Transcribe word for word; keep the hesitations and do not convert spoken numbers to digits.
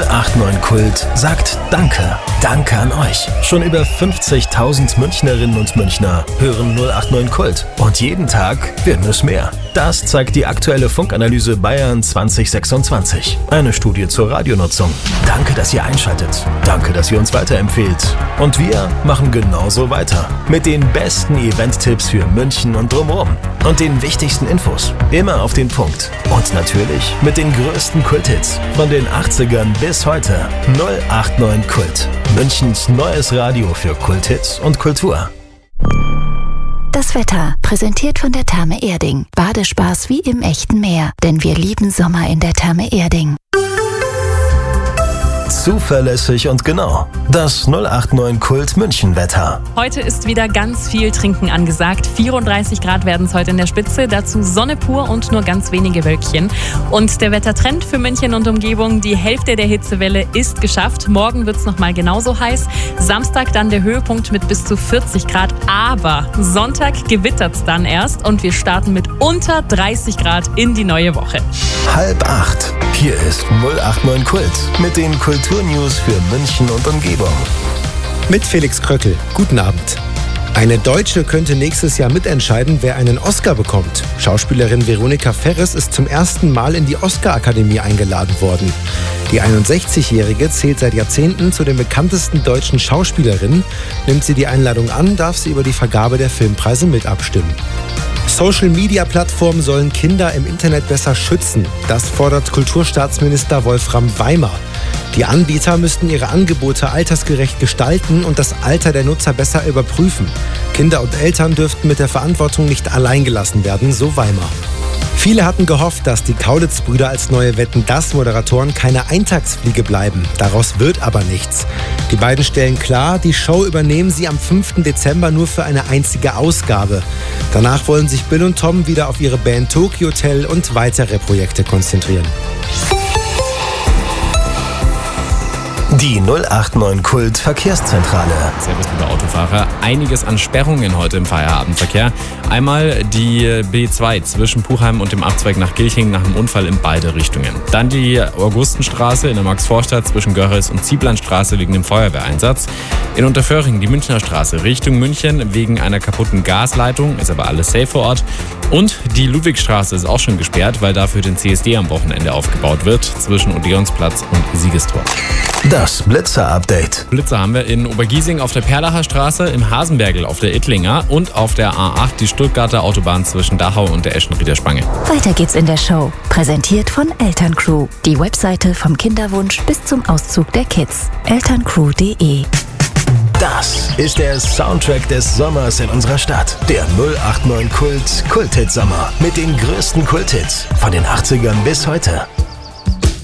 acht neun Kult sagt Danke. Danke an euch. Schon über fünfzigtausend Münchnerinnen und Münchner hören null acht neun Kult. Und jeden Tag werden es mehr. Das zeigt die aktuelle Funkanalyse Bayern zwanzig sechsundzwanzig. Eine Studie zur Radionutzung. Danke, dass ihr einschaltet. Danke, dass ihr uns weiterempfehlt. Und wir machen genauso weiter. Mit den besten Event-Tipps für München und drumherum. Und den wichtigsten Infos. Immer auf den Punkt. Und natürlich mit den größten Kulthits. Von den achtzigern bis heute. null acht neun Kult. Münchens neues Radio für Kulthits und Kultur. Das Wetter, präsentiert von der Therme Erding. Badespaß wie im echten Meer, denn wir lieben Sommer in der Therme Erding. Zuverlässig und genau. Das null acht neun Kult München Wetter. Heute ist wieder ganz viel Trinken angesagt. vierunddreißig Grad werden es heute in der Spitze. Dazu Sonne pur und nur ganz wenige Wölkchen. Und der Wettertrend für München und Umgebung, die Hälfte der Hitzewelle ist geschafft. Morgen wird es nochmal genauso heiß. Samstag dann der Höhepunkt mit bis zu vierzig Grad. Aber Sonntag gewittert es dann erst und wir starten mit unter dreißig Grad in die neue Woche. Halb acht. Hier ist null acht neun Kult mit den Kulturnews für München und Umgebung. Mit Felix Kröckel. Guten Abend. Eine Deutsche könnte nächstes Jahr mitentscheiden, wer einen Oscar bekommt. Schauspielerin Veronika Ferres ist zum ersten Mal in die Oscar-Akademie eingeladen worden. Die einundsechzigjährige zählt seit Jahrzehnten zu den bekanntesten deutschen Schauspielerinnen. Nimmt sie die Einladung an, darf sie über die Vergabe der Filmpreise mit abstimmen. Social-Media-Plattformen sollen Kinder im Internet besser schützen. Das fordert Kulturstaatsminister Wolfram Weimer. Die Anbieter müssten ihre Angebote altersgerecht gestalten und das Alter der Nutzer besser überprüfen. Kinder und Eltern dürften mit der Verantwortung nicht allein gelassen werden, so Weimer. Viele hatten gehofft, dass die Kaulitz-Brüder als neue Wetten-dass-Moderatoren keine Eintagsfliege bleiben. Daraus wird aber nichts. Die beiden stellen klar, die Show übernehmen sie am fünften Dezember nur für eine einzige Ausgabe. Danach wollen sich Bill und Tom wieder auf ihre Band Tokyo Hotel und weitere Projekte konzentrieren. Die null acht neun Kult Verkehrszentrale. Servus, liebe Autofahrer. Einiges an Sperrungen heute im Feierabendverkehr. Einmal die B zwei zwischen Puchheim und dem Abzweig nach Gilching nach einem Unfall in beide Richtungen. Dann die Augustenstraße in der Maxvorstadt zwischen Görres und Zieblandstraße wegen dem Feuerwehreinsatz. In Unterföhring die Münchner Straße Richtung München wegen einer kaputten Gasleitung, ist aber alles safe vor Ort. Und die Ludwigstraße ist auch schon gesperrt, weil dafür den C S D am Wochenende aufgebaut wird, zwischen Odeonsplatz und Siegestor. Das Blitzer-Update. Blitzer haben wir in Obergiesing auf der Perlacher Straße, im Hasenbergl auf der Ittlinger und auf der A acht die Stuttgarter Autobahn zwischen Dachau und der Eschenrieder Spange. Weiter geht's in der Show. Präsentiert von Elterncrew. Die Webseite vom Kinderwunsch bis zum Auszug der Kids. elterncrew punkt de. Das ist der Soundtrack des Sommers in unserer Stadt. Der null acht neun Kult Kulthit Sommer mit den größten Kulthits von den achtzigern bis heute.